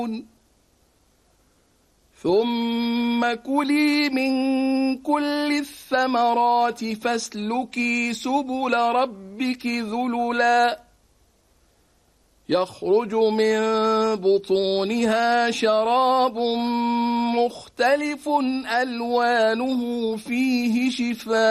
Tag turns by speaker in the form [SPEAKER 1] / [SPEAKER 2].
[SPEAKER 1] ثم كلي من كل الثمرات فاسلكي سبل ربك ذللا يخرج من بطونها شراب مختلف ألوانه فيه شفاء